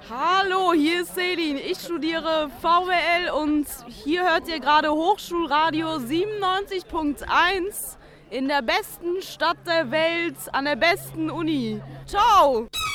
Hallo, hier ist Selin. Ich studiere VWL und hier hört ihr gerade Hochschulradio 97.1 in der besten Stadt der Welt, an der besten Uni. Ciao!